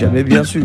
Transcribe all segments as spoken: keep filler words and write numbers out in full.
Jamais bien su.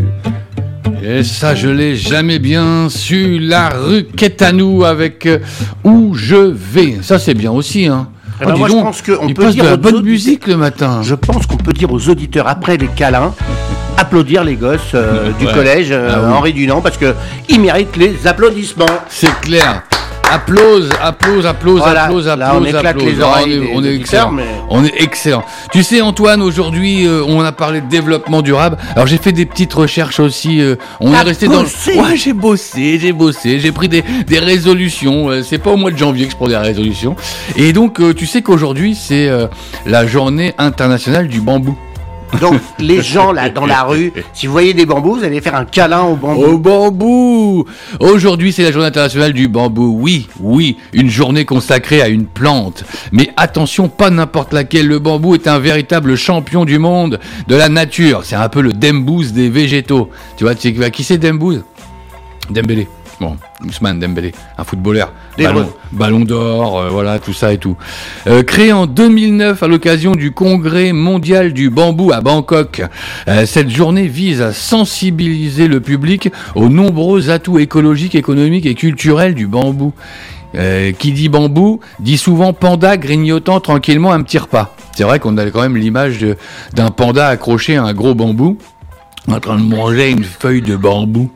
Et ça, je l'ai jamais bien su. La rue Quétanou avec euh, Où je vais. Ça, c'est bien aussi, hein. Eh ben oh, moi, donc, je pense qu'on il peut passe dire de la aux bonne auditeurs- musique le matin. Je pense qu'on peut dire aux auditeurs, après les câlins, applaudir les gosses euh, du Ouais. collège euh, Ah oui. Henri Dunant, parce qu'ils méritent les applaudissements. C'est clair. Applause, applause, applause, Voilà, applause, là, applause, on éclate applause. les Ah, oreilles on est, des on est auditeurs, excellent. mais- On est excellent. Tu sais, Antoine, aujourd'hui, euh, on a parlé de développement durable. Alors, j'ai fait des petites recherches aussi. euh, on T'as est resté bossé dans. Ouais, j'ai bossé, j'ai bossé. J'ai pris des, des résolutions. Euh, c'est pas au mois de janvier que je prends des résolutions. Et donc, euh, tu sais qu'aujourd'hui, c'est euh, la journée internationale du bambou. Donc, les gens là dans la rue, si vous voyez des bambous, vous allez faire un câlin au bambou. Au bambou! Aujourd'hui, c'est la journée internationale du bambou. Oui, oui, une journée consacrée à une plante. Mais attention, pas n'importe laquelle. Le bambou est un véritable champion du monde de la nature. C'est un peu le Dembouz des végétaux. Tu vois, tu sais qui c'est Dembouz? Dembélé. Bon, Ousmane Dembélé, un footballeur. Des Ballon, vrais. ballon d'or, euh, voilà, tout ça et tout. Euh, créé en deux mille neuf à l'occasion du Congrès mondial du bambou à Bangkok, euh, cette journée vise à sensibiliser le public aux nombreux atouts écologiques, économiques et culturels du bambou. Euh, qui dit bambou dit souvent panda grignotant tranquillement un petit repas. C'est vrai qu'on a quand même l'image de- d'un panda accroché à un gros bambou en train de manger une feuille de bambou.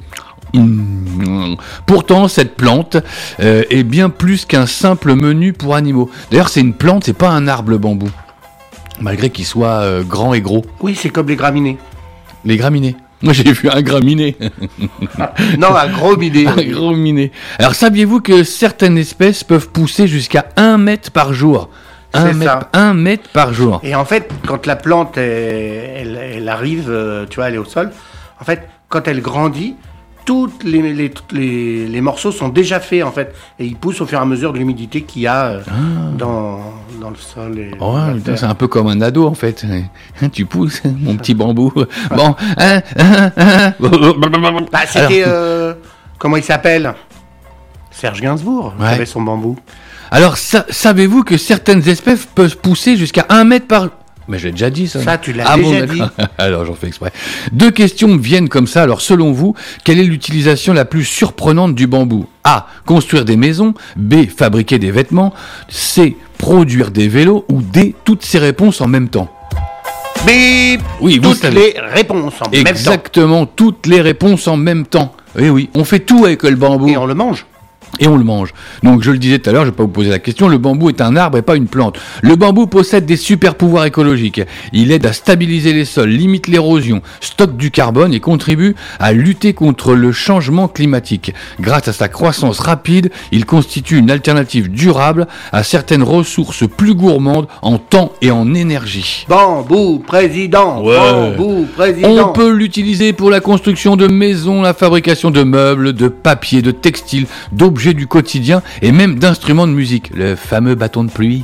Mmh. Pourtant, cette plante euh, est bien plus qu'un simple menu pour animaux. D'ailleurs, c'est une plante, c'est pas un arbre le bambou, malgré qu'il soit euh, grand et gros. Oui, c'est comme les graminées. Les graminées. Moi, j'ai vu un graminé. Non, un gros miné. Un gros miné. Alors, saviez-vous que certaines espèces peuvent pousser jusqu'à un mètre par jour? Un C'est mètre, ça. un mètre par jour. Et en fait, quand la plante, elle, elle, elle arrive, euh, tu vois, elle est au sol, en fait, quand elle grandit, toutes les, les, toutes les, les morceaux sont déjà faits, en fait. Et ils poussent au fur et à mesure de l'humidité qu'il y a euh, dans, dans le sol. Et Oh, la putain, terre. c'est un peu comme un ado en fait. Hein, tu pousses, mon petit bambou. Bon, hein, hein, hein. Bah, c'était... euh, comment il s'appelle Serge Gainsbourg, qui Ouais. avait son bambou. Alors, sa- savez-vous que certaines espèces peuvent pousser jusqu'à un mètre par... Mais j'ai déjà dit ça. Ça, non tu l'as Ah bon, déjà d'accord. Alors, j'en fais exprès. Deux questions me viennent comme ça. Alors, selon vous, quelle est l'utilisation la plus surprenante du bambou? A. Construire des maisons. B. Fabriquer des vêtements. C. Produire des vélos. Ou D. Toutes ces réponses en même temps. Bip Oui, vous Toutes savez. les réponses en même temps. Exactement, toutes les réponses en même temps. Oui, oui, on fait tout avec le bambou. Et on le mange. Et on le mange. Donc je le disais tout à l'heure, je ne vais pas vous poser la question, le bambou est un arbre et pas une plante. Le bambou possède des super pouvoirs écologiques. Il aide à stabiliser les sols, limite l'érosion, stocke du carbone et contribue à lutter contre le changement climatique. Grâce à sa croissance rapide, il constitue une alternative durable à certaines ressources plus gourmandes en temps et en énergie. Bambou président. Ouais. Bambou président. On peut l'utiliser pour la construction de maisons, la fabrication de meubles, de papier, de textiles, d'objets du quotidien et même d'instruments de musique. Le fameux bâton de pluie.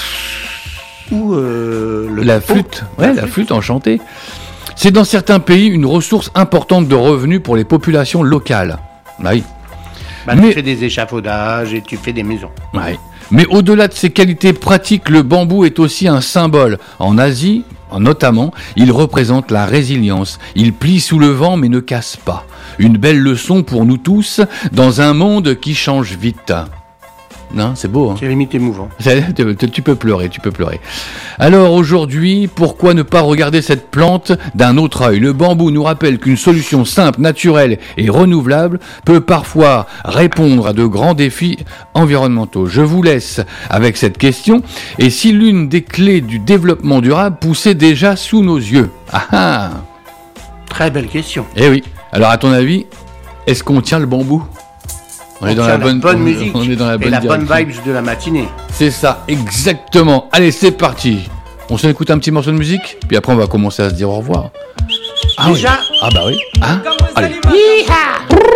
Ou euh, le La pot. flûte. Ouais, la flûte enchantée. C'est dans certains pays une ressource importante de revenus pour les populations locales. Ah oui. Bah, Mais- Tu fais des échafaudages et tu fais des maisons. Ouais. Mais au-delà de ses qualités pratiques, le bambou est aussi un symbole. En Asie, notamment, il représente la résilience. Il plie sous le vent mais ne casse pas. Une belle leçon pour nous tous dans un monde qui change vite. Non, c'est beau, hein. C'est limite émouvant. Tu, tu- tu peux pleurer, tu peux pleurer. Alors aujourd'hui, pourquoi ne pas regarder cette plante d'un autre œil? Le bambou nous rappelle qu'une solution simple, naturelle et renouvelable peut parfois répondre à de grands défis environnementaux. Je vous laisse avec cette question. Et si l'une des clés du développement durable poussait déjà sous nos yeux? Ah ah. Très belle question. Eh oui. Alors à ton avis, est-ce qu'on tient le bambou? On, est dans tient la bonne, bonne on- musique on est dans la bonne et la bonne direction. vibes de la matinée. C'est ça, exactement. Allez, c'est parti. On s'en écoute un petit morceau de musique, puis après on va commencer à se dire au revoir. Ah Déjà oui. Ah bah oui. Hein Comme vous Allez. allez, madame. Hi-ha